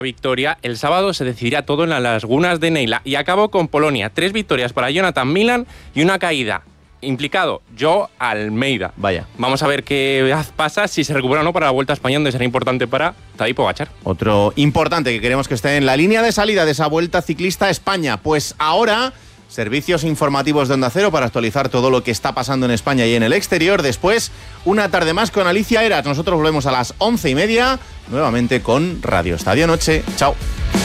victoria, el sábado se decidirá todo en las lagunas de Neila. Y acabo con Polonia. 3 victorias para Jonathan Milan y una caída. Implicado, Joao Almeida. Vaya. Vamos a ver qué pasa, si se recupera o no para la Vuelta a España, donde será importante para Tadej Pogačar. Otro importante que queremos que esté en la línea de salida de esa Vuelta Ciclista a España. Pues ahora, servicios informativos de Onda Cero para actualizar todo lo que está pasando en España y en el exterior. Después, una tarde más con Alicia Eras. Nosotros volvemos a las 11:30, nuevamente con Radio Estadio Noche. Chao.